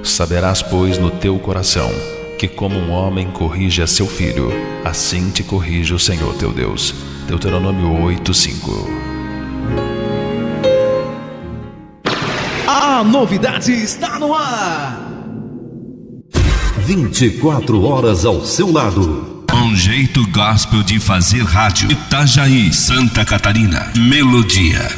Saberás, pois, no teu coração, que como um homem corrige a seu filho, assim te corrige o Senhor teu Deus. Deuteronômio 8:5. A novidade está no ar. 24 horas ao seu lado. Um jeito gospel de fazer rádio. Itajaí, Santa Catarina. Melodia.